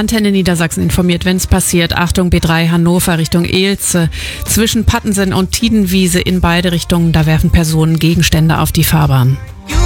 Antenne Niedersachsen informiert, wenn es passiert. Achtung, B3 Hannover Richtung Elze. Zwischen Pattensen und Tiedenwiese in beide Richtungen, da werfen Personen Gegenstände auf die Fahrbahn.